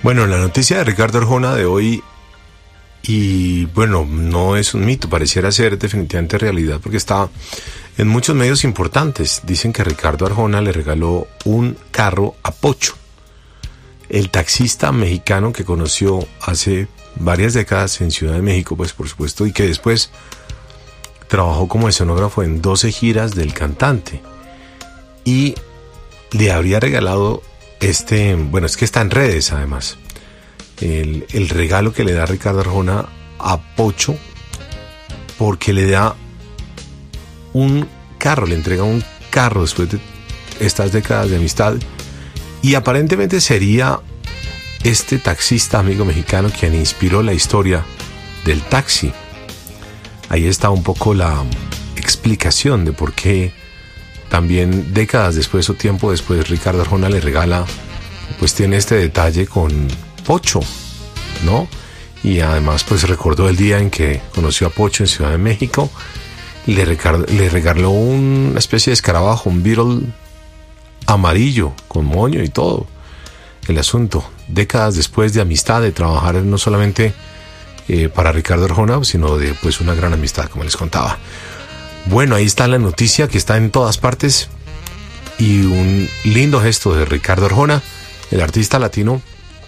Bueno, la noticia de Ricardo Arjona de hoy, y bueno, no es un mito, pareciera ser definitivamente realidad porque está en muchos medios importantes. Dicen que Ricardo Arjona le regaló un carro a Pocho, el taxista mexicano que conoció hace varias décadas en Ciudad de México, pues por supuesto, y que después trabajó como escenógrafo en 12 giras del cantante. Y le habría regalado bueno, es que está en redes además, el regalo que le da Ricardo Arjona a Pocho, porque le da un carro, le entrega un carro después de estas décadas de amistad, y aparentemente sería este taxista amigo mexicano quien inspiró la historia del taxi. Ahí está un poco la explicación de por qué también décadas después o tiempo después Ricardo Arjona le regala, pues tiene este detalle con Pocho, ¿no? Y además pues recordó el día en que conoció a Pocho en Ciudad de México, le regaló una especie de escarabajo, un Beetle amarillo con moño y todo el asunto, décadas después de amistad, de trabajar no solamente para Ricardo Arjona, sino de pues una gran amistad, como les contaba. Bueno, ahí está la noticia que está en todas partes, y un lindo gesto de Ricardo Arjona, el artista latino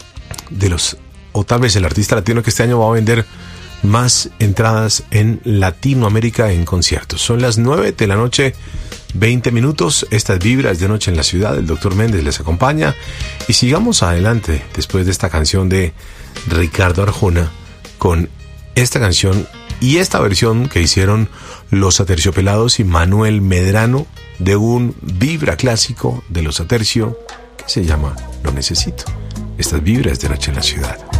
o tal vez el artista latino que este año va a vender más entradas en Latinoamérica en conciertos. Son las 9 de la noche, 20 minutos. Estas vibras de noche en la ciudad. El Dr. Méndez les acompaña y sigamos adelante después de esta canción de Ricardo Arjona, con esta canción y esta versión que hicieron Los Aterciopelados y Manuel Medrano de un vibra clásico de Los Atercio que se llama Lo Necesito. Estas vibras de noche en la ciudad.